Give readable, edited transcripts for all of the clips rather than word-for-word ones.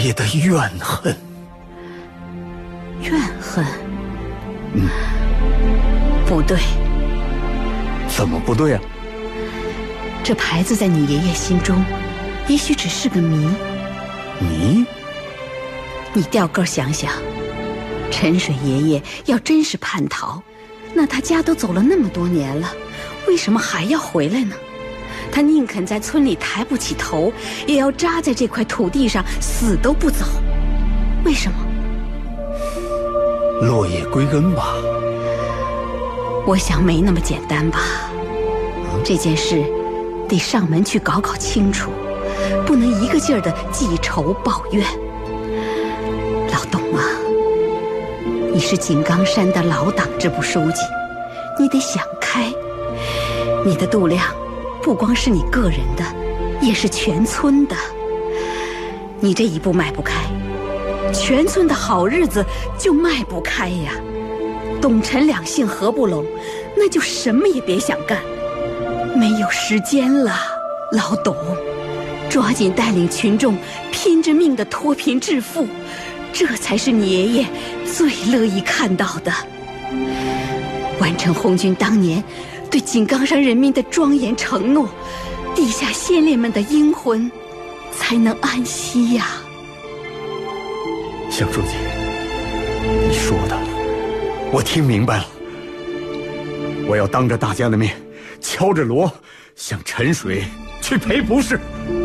烈的怨恨。 怨恨？不对。 怎么不对啊？ 这牌子在你爷爷心中也许只是个谜。 谜？ 你掉个想想，陈水爷爷要真是叛逃，那他家都走了那么多年了，为什么还要回来呢？他宁肯在村里抬不起头，也要扎在这块土地上死都不走，为什么？ 落叶归根吧。 我想没那么简单吧。这件事得上门去搞搞清楚，不能一个劲儿的记仇抱怨。老董啊，你是井冈山的老党支部书记，你得想开。你的度量不光是你个人的，也是全村的。你这一步迈不开，全村的好日子就迈不开呀。董陈两姓合不拢，那就什么也别想干。没有时间了，老董，抓紧带领群众拼着命的脱贫致富，这才是你爷爷最乐意看到的。完成红军当年对井冈山人民的庄严承诺，地下先烈们的英魂才能安息呀。 向书记，你说的我听明白了，我要当着大家的面敲着锣向陈水去赔不是。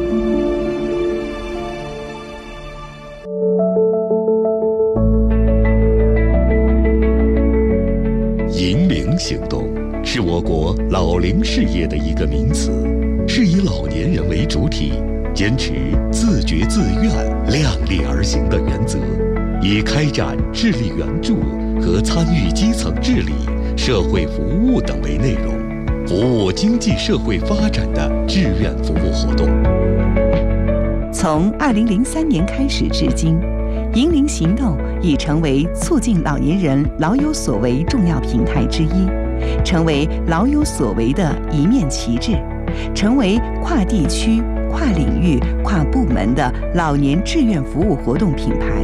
银龄行动是我国老龄事业的一个名词，是以老年人为主体，坚持自觉自愿、量力而行的原则，以开展智力援助和参与基层治理、社会服务等为内容，服务经济社会发展的志愿服务活动。 从2003年开始至今，银龄行动已成为促进老年人老有所为重要平台之一，成为老有所为的一面旗帜，成为跨地区、跨领域、跨部门的老年志愿服务活动品牌。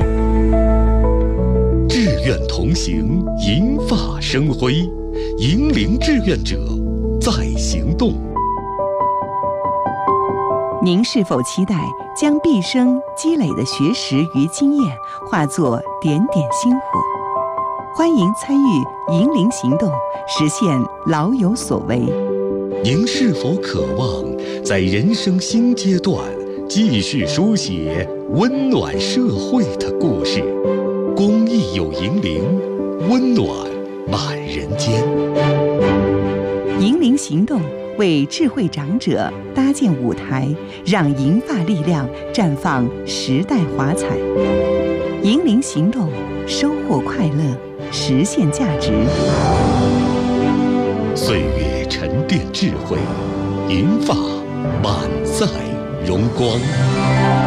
志愿同行，银发生辉，银龄志愿者在行动。 您是否期待将毕生积累的学识与经验化作点点星火？欢迎参与银龄行动，实现老有所为。 您是否渴望在人生新阶段继续书写温暖社会的故事？公益有银龄，温暖满人间。 银龄行动为智慧长者搭建舞台，让银发力量绽放时代华彩。银龄行动，收获快乐，实现价值。 岁月沉淀智慧，银发满载荣光。